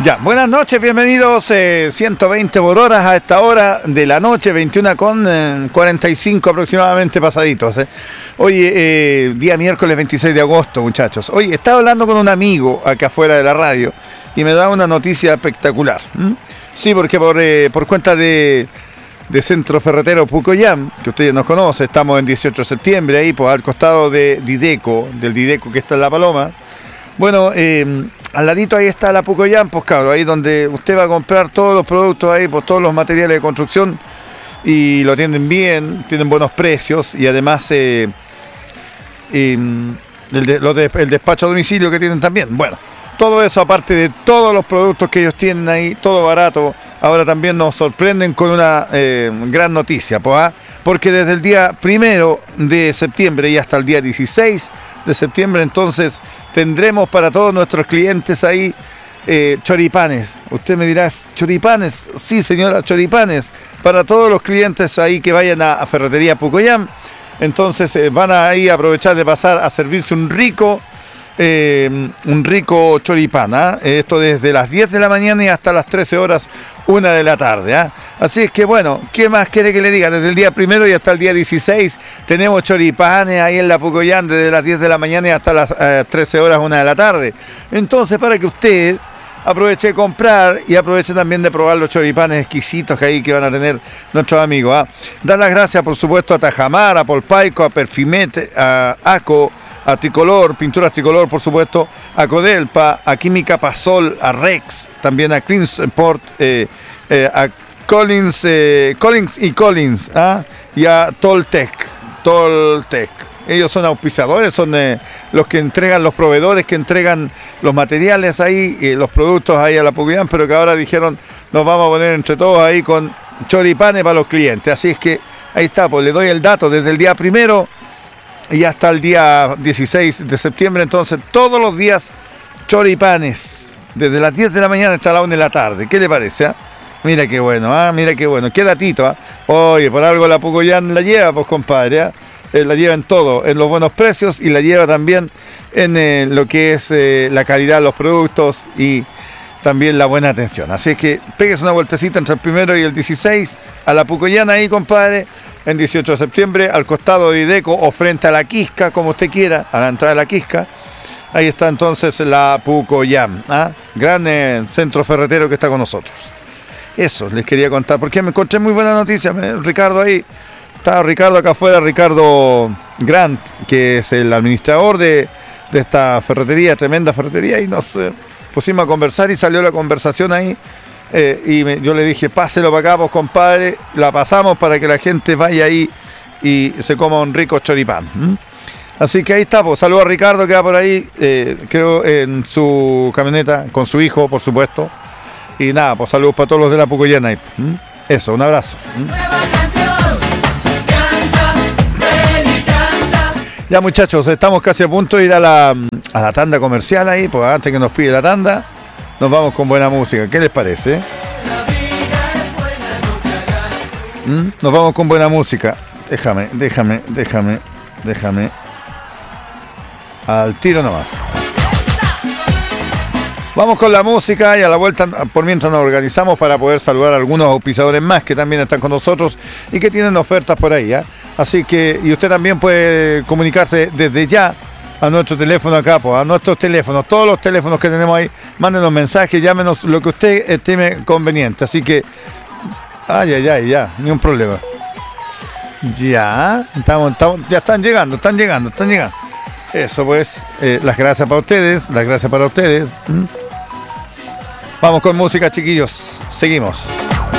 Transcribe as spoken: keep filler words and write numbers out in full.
Ya, buenas noches, bienvenidos, eh, ciento veinte por horas a esta hora de la noche, veintiuna con eh, cuarenta y cinco aproximadamente pasaditos. Eh. Hoy, eh, día miércoles veintiséis de agosto, muchachos. Hoy estaba hablando con un amigo acá afuera de la radio y me da una noticia espectacular. ¿Mm? Sí, porque por, eh, por cuenta de, de Centro Ferretero Pucoyam, que ustedes nos conocen, estamos en dieciocho de septiembre, ahí pues, al costado de Dideco, del Dideco que está en La Paloma. Bueno, eh, al ladito ahí está la Pucoyam, pues cabrón, ahí donde usted va a comprar todos los productos ahí, pues todos los materiales de construcción y lo atienden bien, tienen buenos precios y además eh, eh, el, de, los de, el despacho a domicilio que tienen también. Bueno, todo eso aparte de todos los productos que ellos tienen ahí, todo barato. Ahora también nos sorprenden con una eh, gran noticia, pues, ¿ah? Porque desde el día primero de septiembre y hasta el día dieciséis de septiembre, entonces tendremos para todos nuestros clientes ahí eh, choripanes. Usted me dirá, ¿choripanes? Sí, señora, choripanes. Para todos los clientes ahí que vayan a, a Ferretería Pucoyam, entonces eh, van a ahí aprovechar de pasar a servirse un rico Eh, un rico choripán, ¿eh? Esto desde las diez de la mañana y hasta las trece horas, una de la tarde, ¿eh? Así es que bueno, ¿qué más quiere que le diga? Desde el día primero y hasta el día dieciséis tenemos choripanes ahí en la Pucoyam desde las diez de la mañana y hasta las eh, trece horas, una de la tarde. Entonces, para que usted aproveche de comprar y aproveche también de probar los choripanes exquisitos que ahí que van a tener nuestros amigos, ¿eh? Dar las gracias, por supuesto, a Tajamar, a Polpaico, a Perfimet, a Aco, a Tricolor, Pinturas Tricolor, por supuesto, a Codelpa, a Química Pasol, a Rex, también a Cleansport, eh, eh, a Collins, eh, Collins y Collins, ¿ah? Y a Toltec, Toltec. Ellos son auspiciadores, son eh, los que entregan, los proveedores que entregan los materiales ahí, eh, los productos ahí a la Pucoyam, pero que ahora dijeron, nos vamos a poner entre todos ahí con choripanes para los clientes. Así es que ahí está, pues le doy el dato, desde el día primero y hasta el día dieciséis de septiembre, entonces todos los días choripanes, desde las diez de la mañana hasta la una de la tarde. ¿Qué le parece? ¿Ah? Mira qué bueno, ¿ah? Mira qué bueno, qué datito. ¿Ah? Oye, por algo la Pucoyam la lleva, pues compadre, ¿ah? eh, la lleva en todo, en los buenos precios y la lleva también en eh, lo que es eh, la calidad de los productos y también la buena atención. Así es que péguese una vueltecita entre el primero y el dieciséis a la Pucoyam ahí, compadre, en dieciocho de septiembre, al costado de Ideco o frente a la Quisca, como usted quiera, a la entrada de la Quisca. Ahí está entonces la Pucoyam, ¿ah? Gran eh, centro ferretero que está con nosotros. Eso les quería contar, porque me encontré muy buena noticia. Ricardo ahí, está Ricardo acá afuera, Ricardo Grant, que es el administrador de, de esta ferretería, tremenda ferretería, y nos eh, pusimos a conversar y salió la conversación ahí. Eh, y me, yo le dije, páselo para acá, pues compadre, la pasamos para que la gente vaya ahí y se coma un rico choripán. ¿Mm? Así que ahí está, pues saludo a Ricardo que va por ahí, eh, creo en su camioneta, con su hijo, por supuesto. Y nada, pues saludos para todos los de la Pucoyam ahí. ¿Mm? Eso, un abrazo. ¿Mm? Ya, muchachos, estamos casi a punto de ir a la, a la tanda comercial ahí, pues antes que nos pide la tanda. Nos vamos con buena música. ¿Qué les parece? ¿Mm? Nos vamos con buena música. Déjame, déjame, déjame, déjame. Al tiro nomás. Vamos con la música y a la vuelta, por mientras nos organizamos para poder saludar a algunos auspiciadores más que también están con nosotros y que tienen ofertas por ahí, ¿eh? Así que, y usted también puede comunicarse desde ya a nuestro teléfono acá, pues, a nuestros teléfonos, todos los teléfonos que tenemos ahí, mándenos mensajes, llámenos lo que usted estime conveniente. Así que, ay, ay, ay, ya, ni un problema. Ya, estamos, estamos, ya están llegando, están llegando, están llegando. Eso pues, eh, las gracias para ustedes, las gracias para ustedes. ¿Mm? Vamos con música, chiquillos, seguimos.